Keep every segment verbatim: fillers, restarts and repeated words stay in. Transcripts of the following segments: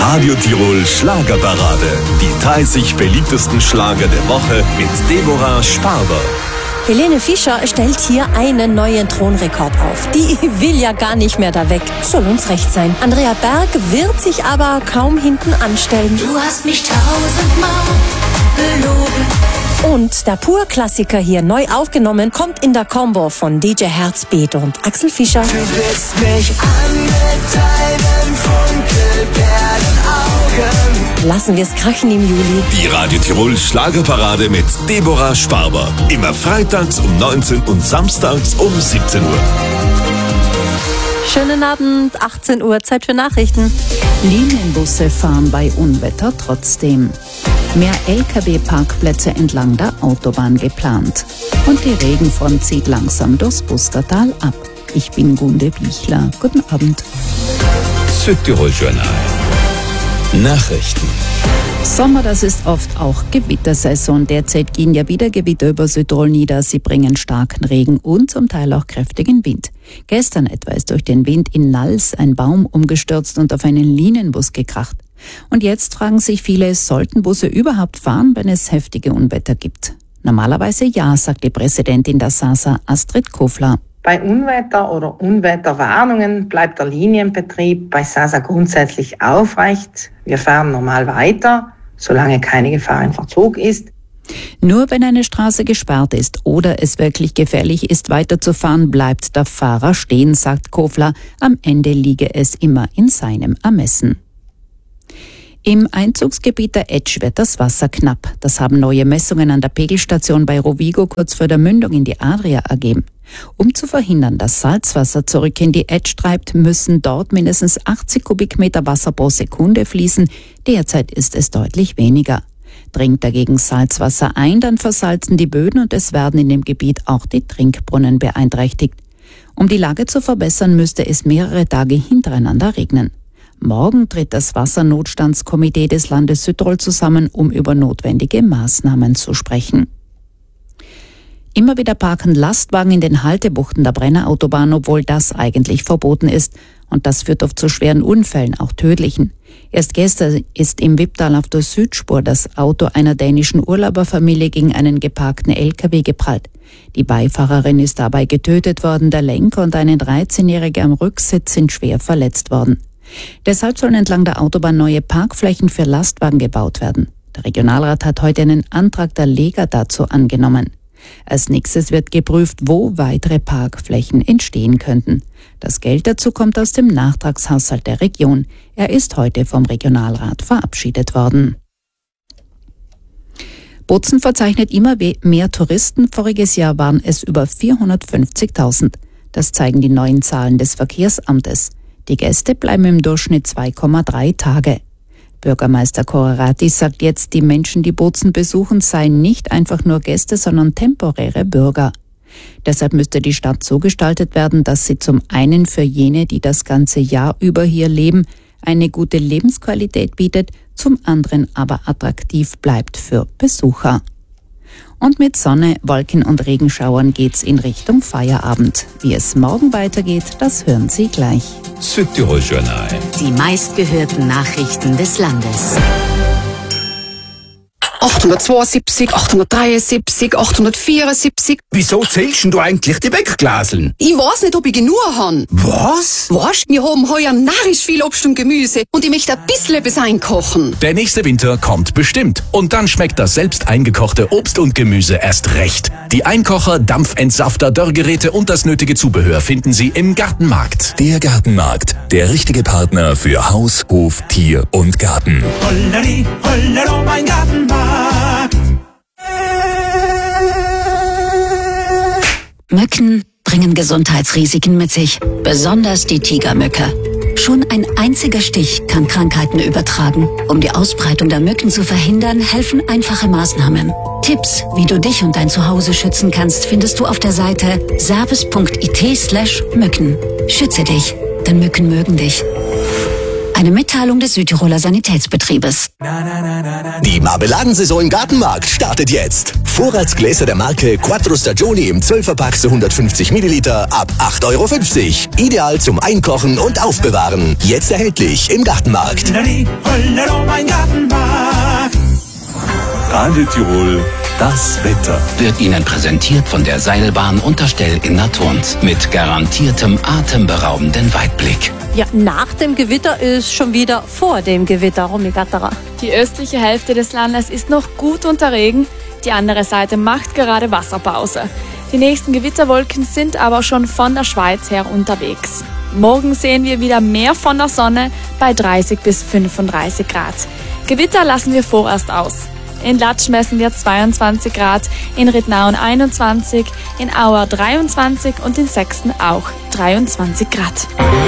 Radio Tirol Schlagerparade. Die dreißig beliebtesten Schlager der Woche mit Deborah Sparber. Helene Fischer stellt hier einen neuen Thronrekord auf. Die will ja gar nicht mehr da weg. Soll uns recht sein. Andrea Berg wird sich aber kaum hinten anstellen. Du hast mich tausendmal belogen. Und der Pur-Klassiker hier neu aufgenommen kommt in der Combo von D J Herzbeat und Axel Fischer. Du willst mich an mit deinen Funkelperlenaugen. Lassen wir es krachen im Juli. Die Radio Tirol Schlagerparade mit Deborah Sparber. Immer freitags um neunzehn und samstags um siebzehn Uhr. Schönen Abend, achtzehn Uhr, Zeit für Nachrichten. Linienbusse fahren bei Unwetter trotzdem. Mehr L K W-Parkplätze entlang der Autobahn geplant. Und die Regenfront zieht langsam durchs Bustertal ab. Ich bin Gunde Bichler. Guten Abend. Südtirol Journal. Nachrichten. Sommer, das ist oft auch Gewittersaison. Derzeit gehen ja wieder Gewitter über Südtirol nieder. Sie bringen starken Regen und zum Teil auch kräftigen Wind. Gestern etwa ist durch den Wind in Nals ein Baum umgestürzt und auf einen Linienbus gekracht. Und jetzt fragen sich viele, sollten Busse überhaupt fahren, wenn es heftige Unwetter gibt? Normalerweise ja, sagt die Präsidentin der S A S A, Astrid Kofler. Bei Unwetter oder Unwetterwarnungen bleibt der Linienbetrieb bei S A S A grundsätzlich aufrecht. Wir fahren normal weiter, solange keine Gefahr im Verzug ist. Nur wenn eine Straße gesperrt ist oder es wirklich gefährlich ist, weiterzufahren, bleibt der Fahrer stehen, sagt Kofler. Am Ende liege es immer in seinem Ermessen. Im Einzugsgebiet der Etsch wird das Wasser knapp. Das haben neue Messungen an der Pegelstation bei Rovigo kurz vor der Mündung in die Adria ergeben. Um zu verhindern, dass Salzwasser zurück in die Etsch treibt, müssen dort mindestens achtzig Kubikmeter Wasser pro Sekunde fließen. Derzeit ist es deutlich weniger. Dringt dagegen Salzwasser ein, dann versalzen die Böden und es werden in dem Gebiet auch die Trinkbrunnen beeinträchtigt. Um die Lage zu verbessern, müsste es mehrere Tage hintereinander regnen. Morgen tritt das Wassernotstandskomitee des Landes Südtirol zusammen, um über notwendige Maßnahmen zu sprechen. Immer wieder parken Lastwagen in den Haltebuchten der Brennerautobahn, obwohl das eigentlich verboten ist. Und das führt oft zu schweren Unfällen, auch tödlichen. Erst gestern ist im Wipptal auf der Südspur das Auto einer dänischen Urlauberfamilie gegen einen geparkten L K W geprallt. Die Beifahrerin ist dabei getötet worden, der Lenker und eine dreizehnjährige am Rücksitz sind schwer verletzt worden. Deshalb sollen entlang der Autobahn neue Parkflächen für Lastwagen gebaut werden. Der Regionalrat hat heute einen Antrag der Lega dazu angenommen. Als nächstes wird geprüft, wo weitere Parkflächen entstehen könnten. Das Geld dazu kommt aus dem Nachtragshaushalt der Region. Er ist heute vom Regionalrat verabschiedet worden. Bozen verzeichnet immer mehr Touristen. Voriges Jahr waren es über vierhundertfünfzigtausend. Das zeigen die neuen Zahlen des Verkehrsamtes. Die Gäste bleiben im Durchschnitt zwei Komma drei Tage. Bürgermeister Korarati sagt jetzt, die Menschen, die Bozen besuchen, seien nicht einfach nur Gäste, sondern temporäre Bürger. Deshalb müsste die Stadt so gestaltet werden, dass sie zum einen für jene, die das ganze Jahr über hier leben, eine gute Lebensqualität bietet, zum anderen aber attraktiv bleibt für Besucher. Und mit Sonne, Wolken und Regenschauern geht's in Richtung Feierabend. Wie es morgen weitergeht, das hören Sie gleich. Südtirol Journal. Die meistgehörten Nachrichten des Landes. achthundertzweiundsiebzig, achthundertdreiundsiebzig, achthundertvierundsiebzig. Wieso zählst denn du eigentlich die Wegglaseln? Ich weiß nicht, ob ich genug habe. Was? Weißt, wir haben heuer narrisch viel Obst und Gemüse und ich möchte ein bisschen etwas einkochen. Der nächste Winter kommt bestimmt. Und dann schmeckt das selbst eingekochte Obst und Gemüse erst recht. Die Einkocher, Dampfentsafter, Dörrgeräte und das nötige Zubehör finden Sie im Gartenmarkt. Der Gartenmarkt, der richtige Partner für Haus, Hof, Tier und Garten. Holleri, hollero, mein Gartenmarkt. Mücken bringen Gesundheitsrisiken mit sich, besonders die Tigermücke. Schon ein einziger Stich kann Krankheiten übertragen. Um die Ausbreitung der Mücken zu verhindern, helfen einfache Maßnahmen. Tipps, wie du dich und dein Zuhause schützen kannst, findest du auf der Seite service punkt it slash Mücken. Schütze dich, denn Mücken mögen dich. Eine Mitteilung des Südtiroler Sanitätsbetriebes. Die Marmeladensaison im Gartenmarkt startet jetzt. Vorratsgläser der Marke Quattro Stagioni im zwölfer-Pack zu hundertfünfzig Milliliter ab acht Euro fünfzig. Ideal zum Einkochen und Aufbewahren. Jetzt erhältlich im Gartenmarkt. Holleri, Hollero, mein Gartenmarkt. Radio Tirol, das Wetter. Wird Ihnen präsentiert von der Seilbahn Unterstell in Naturns mit garantiertem atemberaubenden Weitblick. Ja, nach dem Gewitter ist schon wieder vor dem Gewitter, Romy Gatterer. Die östliche Hälfte des Landes ist noch gut unter Regen, die andere Seite macht gerade Wasserpause. Die nächsten Gewitterwolken sind aber schon von der Schweiz her unterwegs. Morgen sehen wir wieder mehr von der Sonne bei dreißig bis fünfunddreißig Grad. Gewitter lassen wir vorerst aus. In Latsch messen wir zweiundzwanzig Grad, in Rittnauen einundzwanzig, in Auer dreiundzwanzig und in Sechsten auch dreiundzwanzig Grad.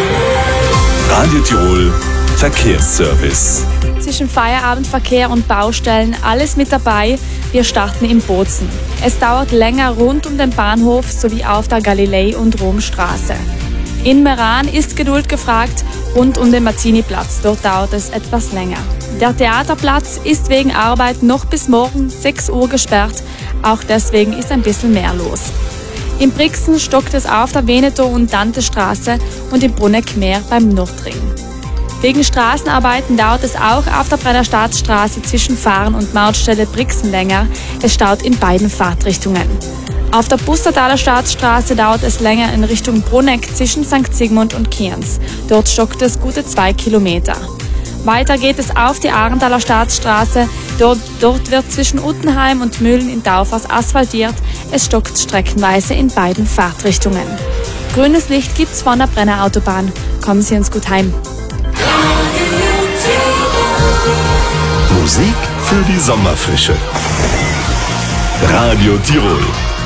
Radio Tirol, Verkehrsservice. Zwischen Feierabendverkehr und Baustellen alles mit dabei. Wir starten in Bozen. Es dauert länger rund um den Bahnhof sowie auf der Galilei- und Romstraße. In Meran ist Geduld gefragt, rund um den Martiniplatz. Dort dauert es etwas länger. Der Theaterplatz ist wegen Arbeit noch bis morgen sechs Uhr gesperrt. Auch deswegen ist ein bisschen mehr los. In Brixen stockt es auf der Veneto- und Dantestraße und in Bruneck-Meer beim Nordring. Wegen Straßenarbeiten dauert es auch auf der Brennerstadtstraße zwischen Fahren und Mautstelle Brixen länger. Es staut in beiden Fahrtrichtungen. Auf der Bustertaler Staatsstraße dauert es länger in Richtung Bruneck zwischen Sankt Sigmund und Kienz. Dort stockt es gute zwei Kilometer. Weiter geht es auf die Arentaler Staatsstraße. Dort, dort wird zwischen Uttenheim und Mühlen in Taufers asphaltiert. Es stockt streckenweise in beiden Fahrtrichtungen. Grünes Licht gibt's von der Brennerautobahn. Kommen Sie uns gut heim. Musik für die Sommerfrische. Radio Tirol.